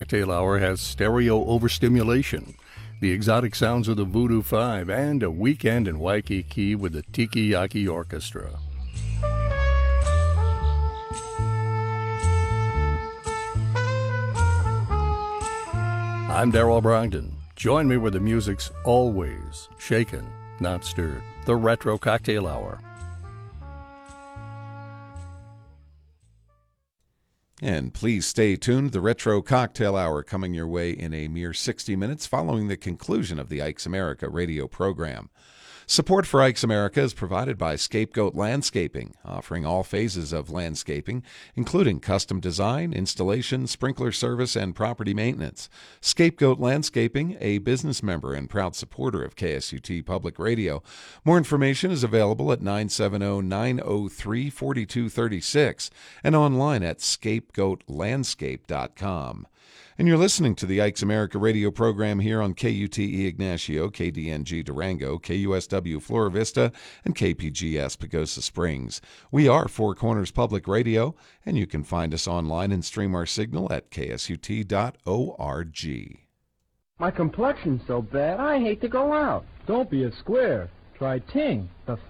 Cocktail Hour has stereo overstimulation, the exotic sounds of the Voodoo Five, and a weekend in Waikiki with the Tiki Yaki Orchestra. I'm Darrell Brogdon. Join me where the music's always shaken, not stirred. The Retro Cocktail Hour. And please stay tuned. The Retro Cocktail Hour coming your way in a mere 60 minutes following the conclusion of the Ike's America radio program. Support for Ike's America is provided by Scapegoat Landscaping, offering all phases of landscaping, including custom design, installation, sprinkler service, and property maintenance. Scapegoat Landscaping, a business member and proud supporter of KSUT Public Radio. More information is available at 970-903-4236 and online at scapegoatlandscape.com. And you're listening to the Ike's America radio program here on KUTE Ignacio, KDNG Durango, KUSW Flora Vista, and KPGS Pagosa Springs. We are Four Corners Public Radio, and you can find us online and stream our signal at ksut.org. My complexion's so bad, I hate to go out. Don't be a square. Try Ting, the